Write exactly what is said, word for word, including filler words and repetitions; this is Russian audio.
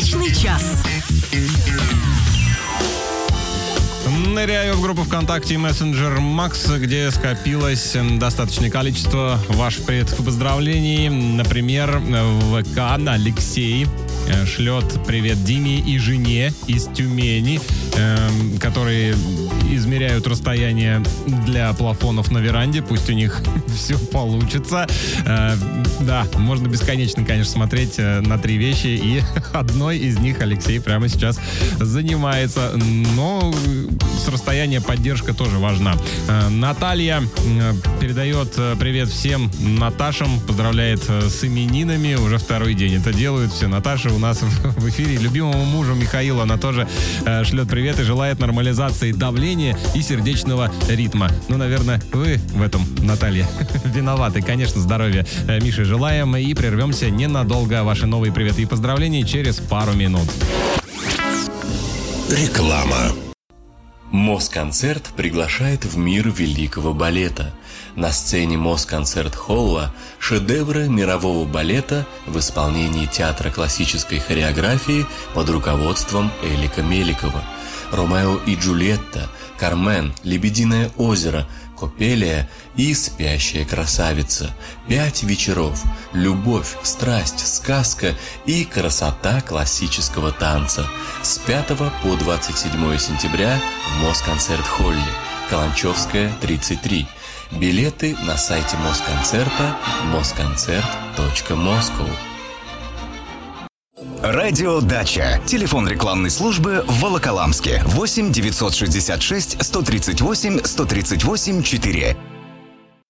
Удачный час. Ныряю в группу ВКонтакте и мессенджер Макс, где скопилось достаточное количество ваших приветов и поздравлений. Например, в ВК Алексей шлет привет Диме и жене из Тюмени, э, которые измеряют расстояние для плафонов на веранде. Пусть у них все получится. Э, да, можно бесконечно, конечно, смотреть на три вещи, и одной из них Алексей прямо сейчас занимается. Но с расстояния поддержка тоже важна. Э, Наталья э, передает привет всем Наташам, поздравляет с именинами. Уже второй день это делают все Наташи у нас в эфире. Любимому мужу Михаилу она тоже э, шлет привет и желает нормализации давления и сердечного ритма. Ну, наверное, вы в этом, Наталья, виноваты. Конечно, здоровья э, Мише желаем, и прервемся ненадолго. Ваши новые приветы и поздравления через пару минут. Реклама. Москонцерт приглашает в мир великого балета. На сцене Москонцерт-холла шедевры мирового балета в исполнении театра классической хореографии под руководством Элика Меликова. «Ромео и Джульетта», «Кармен», «Лебединое озеро», «Копелия» и «Спящая красавица». Пять вечеров. Любовь, страсть, сказка и красота классического танца. С пятого по двадцать седьмое сентября в Москонцерт-холле. Каланчевская, тридцать три. Билеты на сайте Москонцерта москонцерт точка москва. Радио Дача. Телефон рекламной службы в Волоколамске. восемь девятьсот шестьдесят шесть сто тридцать восемь сто тридцать восемь четыре.